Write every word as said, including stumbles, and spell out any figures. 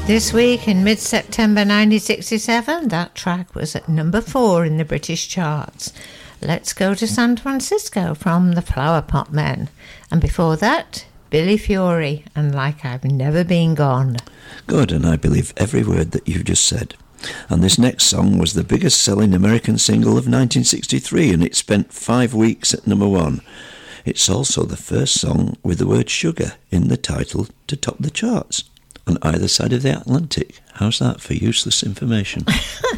This week in mid-September nineteen sixty-seven, that track was at number four in the British charts. Let's Go to San Francisco from the Flower Pot Men. And before that, Billy Fury and Like I've Never Been Gone. Good, and I believe every word that you've just said. And this next song was the biggest selling American single of nineteen sixty-three, and it spent five weeks at number one. It's also the first song with the word sugar in the title to top the charts on either side of the Atlantic. How's that for useless information?